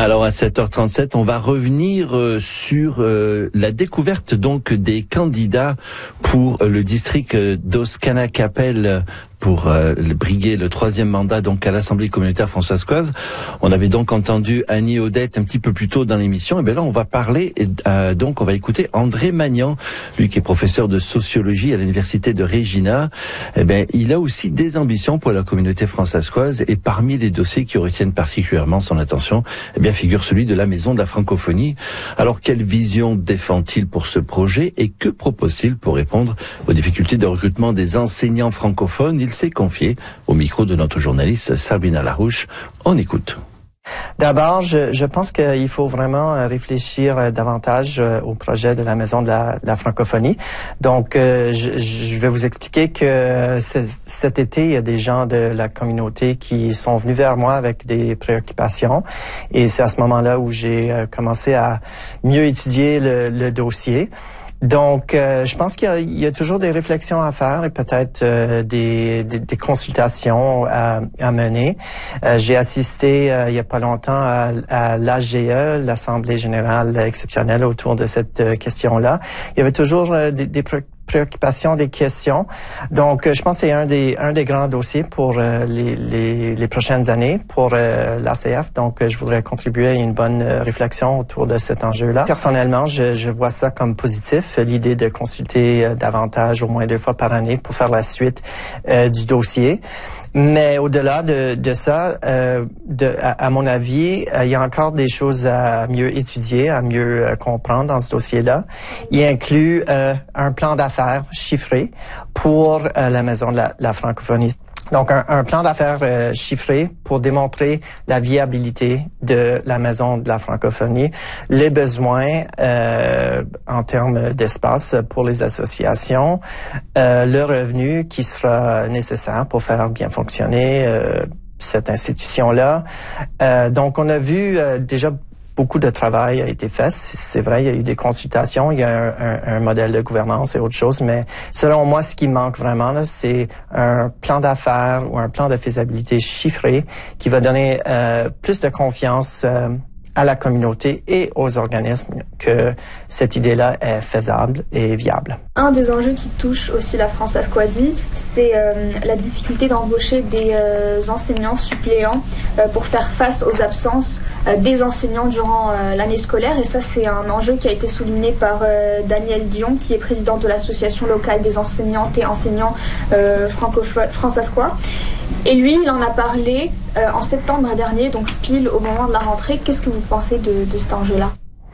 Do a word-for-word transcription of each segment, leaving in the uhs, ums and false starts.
Alors à sept heures trente-sept, on va revenir euh, sur euh, la découverte donc des candidats pour euh, le district euh, d'Oscana-Capelle pour euh, briguer le troisième mandat donc à l'Assemblée communautaire françoise. On avait donc entendu Annie Odette un petit peu plus tôt dans l'émission. Et bien là, on va parler, euh, donc on va écouter André Magnan, lui qui est professeur de sociologie à l'université de Regina. Eh bien, il a aussi des ambitions pour la communauté française et parmi les dossiers qui retiennent particulièrement son attention, eh bien figure celui de la Maison de la Francophonie. Alors, quelle vision défend-il pour ce projet et que propose-t-il pour répondre aux difficultés de recrutement des enseignants francophones? Il s'est confié au micro de notre journaliste Sabrina Larouche. On écoute. D'abord, je, je pense qu'il faut vraiment réfléchir davantage au projet de la Maison de la, de la Francophonie. Donc, je, je vais vous expliquer que cet été, il y a des gens de la communauté qui sont venus vers moi avec des préoccupations. Et c'est à ce moment-là où j'ai commencé à mieux étudier le, le dossier. Donc, euh, je pense qu'il y a, il y a toujours des réflexions à faire et peut-être euh, des, des, des consultations à, à mener. Euh, j'ai assisté euh, il n'y a pas longtemps à, à l'A G E, l'Assemblée générale exceptionnelle, autour de cette euh, question-là. Il y avait toujours euh, des, des préoccupations, des questions. Donc, je pense que c'est un des un des grands dossiers pour euh, les, les les prochaines années pour euh, l'A C F. Donc, euh, je voudrais contribuer à une bonne euh, réflexion autour de cet enjeu-là. Personnellement, je, je vois ça comme positif, l'idée de consulter euh, davantage, au moins deux fois par année, pour faire la suite euh, du dossier. Mais au-delà de, de ça, euh, de, à, à mon avis, euh, il y a encore des choses à mieux étudier, à mieux euh, comprendre dans ce dossier-là. Il inclut euh, un plan d'affaires chiffré pour euh, la Maison de la, la Francophonie. Donc, un, un plan d'affaires euh, chiffré pour démontrer la viabilité de la Maison de la Francophonie, les besoins euh, en termes d'espace pour les associations, euh, le revenu qui sera nécessaire pour faire bien fonctionner euh, cette institution-là. Euh, donc, on a vu euh, déjà beaucoup de travail a été fait. C'est vrai, il y a eu des consultations, il y a un, un, un modèle de gouvernance et autre chose, mais selon moi, ce qui manque vraiment, là, c'est un plan d'affaires ou un plan de faisabilité chiffré qui va donner euh, plus de confiance euh, à la communauté et aux organismes que cette idée-là est faisable et viable. Un des enjeux qui touche aussi la Françoise-Coisie, c'est euh, la difficulté d'embaucher des euh, enseignants suppléants euh, pour faire face aux absences euh, des enseignants durant euh, l'année scolaire. Et ça, c'est un enjeu qui a été souligné par euh, Daniel Dion, qui est président de l'association locale des enseignantes et enseignants euh, francophones françaiscois. Et lui, il en a parlé euh, en septembre dernier, donc pile au moment de la rentrée. Qu'est-ce que vous pensez de, de cet enjeu-là?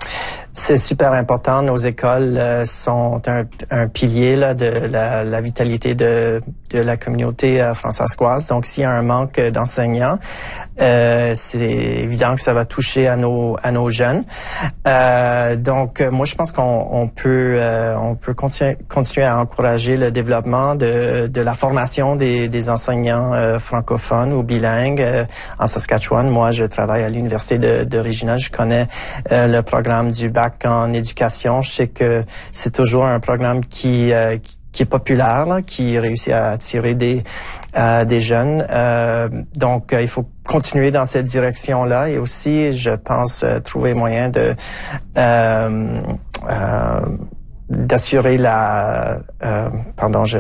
C'est super important. Nos écoles euh, sont un, un pilier là, de la, la vitalité de, de la communauté euh, françaiscoise. Donc, s'il y a un manque d'enseignants, euh, c'est évident que ça va toucher à nos à nos jeunes. Euh, donc, moi, je pense qu'on on peut euh, on peut continuer continuer à encourager le développement de de la formation des des enseignants euh, francophones ou bilingues euh, en Saskatchewan. Moi, je travaille à l'université de, de Regina. Je connais euh, le programme du bac en éducation. Je sais que c'est toujours un programme qui euh, qui qui est populaire, là, qui réussit à attirer des euh, des jeunes. Euh, donc, euh, il faut continuer dans cette direction-là et aussi, je pense, euh, trouver moyen de euh, euh, d'assurer la... Euh, pardon, je